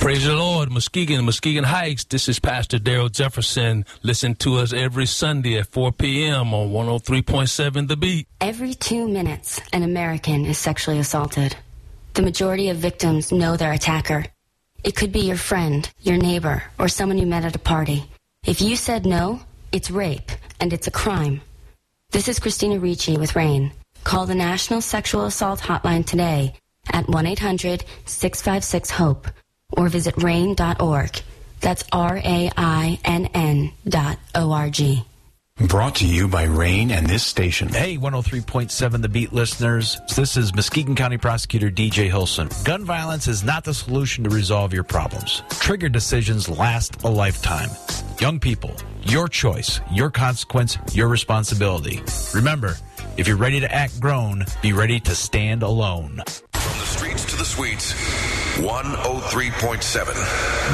Praise the Lord, Muskegon Heights. This is Pastor Daryl Jefferson. Listen to us every Sunday at 4 p.m. on 103.7 The Beat. Every 2 minutes, an American is sexually assaulted. The majority of victims know their attacker. It could be your friend, your neighbor, or someone you met at a party. If you said no, it's rape, and it's a crime. This is Christina Ricci with RAINN. Call the National Sexual Assault Hotline today at 1-800-656-HOPE or visit RAINN.org. That's RAINN.org. Brought to you by RAINN and this station. Hey, 103.7 The Beat listeners. This is Muskegon County Prosecutor DJ Hilson. Gun violence is not the solution to resolve your problems. Trigger decisions last a lifetime. Young people, your choice, your consequence, your responsibility. Remember, if you're ready to act grown, be ready to stand alone. From the streets to the suites, 103.7